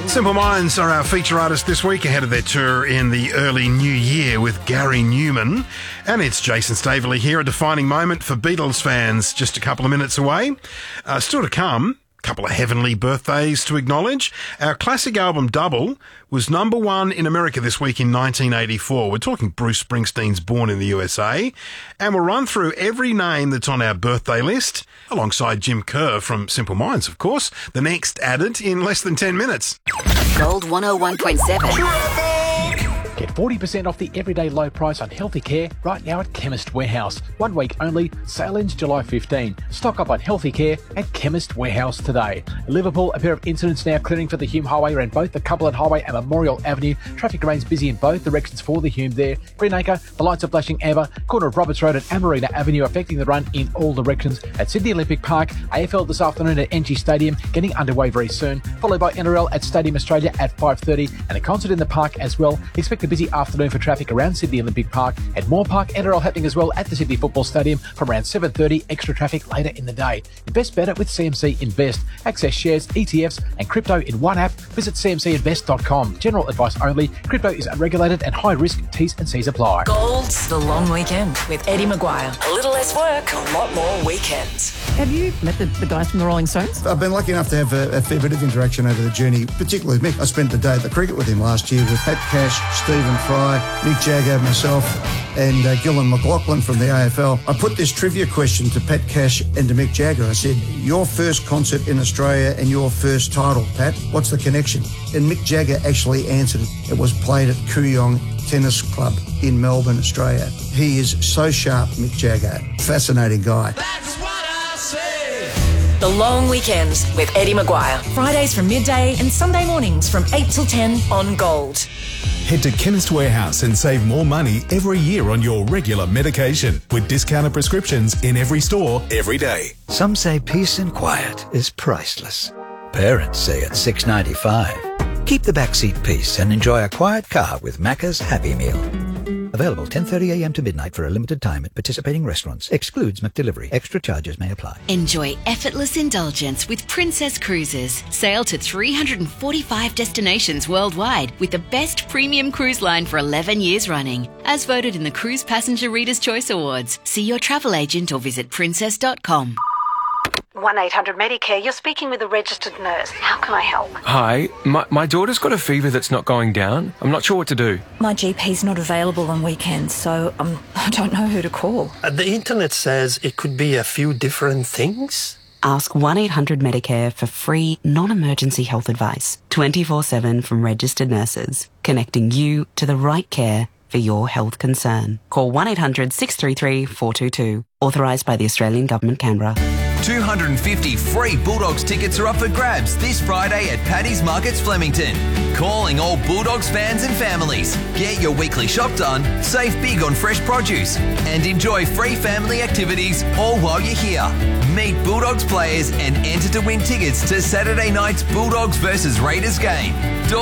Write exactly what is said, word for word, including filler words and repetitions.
Simple Minds are our feature artists this week ahead of their tour in the early new year with Gary Newman. And it's Jason Staveley here, a defining moment for Beatles fans just a couple of minutes away. Uh, still to come, a couple of heavenly birthdays to acknowledge. Our classic album Double was number one in America this week in nineteen eighty-four. We're talking Bruce Springsteen's Born in the U S A. And we'll run through every name that's on our birthday list, alongside Jim Kerr from Simple Minds, of course. The next added in less than ten minutes. Gold one oh one point seven. Get forty percent off the everyday low price on healthy care right now at Chemist Warehouse. One week only, sale ends July fifteenth. Stock up on healthy care at Chemist Warehouse today. In Liverpool, a pair of incidents now clearing for the Hume Highway around both the Cumberland Highway and Memorial Avenue. Traffic remains busy in both directions for the Hume there. Greenacre, the lights are flashing amber. Corner of Roberts Road and Amarina Avenue affecting the run in all directions. At Sydney Olympic Park, A F L this afternoon at N G Stadium, getting underway very soon. Followed by N R L at Stadium Australia at five thirty and a concert in the park as well. Expect a busy afternoon for traffic around Sydney Olympic Park. At Moore Park, N R L happening as well at the Sydney Football Stadium from around seven thirty. Extra traffic later in the day. Invest better with C M C Invest. Access shares, E T Fs and crypto in one app. Visit c m c invest dot com. General advice only. Crypto is unregulated and high risk. T's and C's apply. Gold's The Long Weekend with Eddie Maguire. A little less work, a lot more weekends. Have you met the, the guys from the Rolling Stones? I've been lucky enough to have a, a fair bit of interaction over the journey, particularly with Mick. I spent the day at the cricket with him last year with Pat Cash, Stephen Fry, Mick Jagger, myself and uh, Gillan McLaughlin from the A F L. I put this trivia question to Pat Cash and to Mick Jagger. I said, your first concert in Australia and your first title, Pat, what's the connection? And Mick Jagger actually answered it. It was played at Kooyong Tennis Club in Melbourne, Australia. He is so sharp, Mick Jagger. Fascinating guy. That's what I say. The Long Weekends with Eddie Maguire. Fridays from midday and Sunday mornings from eight till ten on Gold. Head to Chemist Warehouse and save more money every year on your regular medication with discounted prescriptions in every store every day. Some say peace and quiet is priceless. Parents say it's six dollars ninety-five. Keep the backseat peace and enjoy a quiet car with Macca's Happy Meal. Available ten thirty a m to midnight for a limited time at participating restaurants. Excludes McDelivery. Extra charges may apply. Enjoy effortless indulgence with Princess Cruises. Sail to three hundred forty-five destinations worldwide with the best premium cruise line for eleven years running. As voted in the Cruise Passenger Reader's Choice Awards. See your travel agent or visit princess dot com. one eight hundred Medicare, you're speaking with a registered nurse. How can I help? Hi, my, my daughter's got a fever that's not going down. I'm not sure what to do. My G P's not available on weekends, so um, I don't know who to call. Uh, the internet says it could be a few different things. Ask one eight hundred Medicare for free, non-emergency health advice. twenty-four seven from registered nurses. Connecting you to the right care for your health concern. Call one eight hundred six three three four two two. Authorised by the Australian Government, Canberra. two hundred fifty free Bulldogs tickets are up for grabs this Friday at Paddy's Markets, Flemington. Calling all Bulldogs fans and families. Get your weekly shop done, save big on fresh produce, and enjoy free family activities all while you're here. Meet Bulldogs players and enter to win tickets to Saturday night's Bulldogs versus Raiders game.